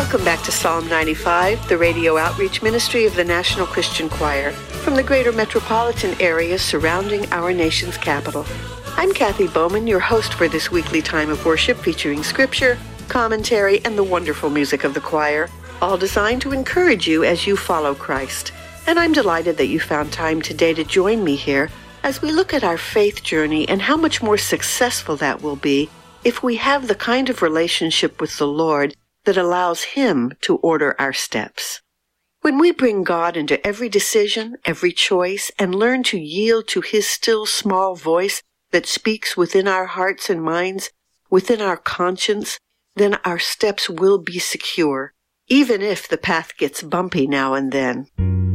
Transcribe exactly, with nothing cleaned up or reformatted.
Welcome back to Psalm ninety-five, the radio outreach ministry of the National Christian Choir, from the greater metropolitan area surrounding our nation's capital. I'm Kathy Bowman, your host for this weekly time of worship featuring scripture, commentary, and the wonderful music of the choir, all designed to encourage you as you follow Christ. And I'm delighted that you found time today to join me here as we look at our faith journey and how much more successful that will be if we have the kind of relationship with the Lord that allows Him to order our steps. When we bring God into every decision, every choice, and learn to yield to His still small voice that speaks within our hearts and minds, within our conscience, then our steps will be secure, even if the path gets bumpy now and then.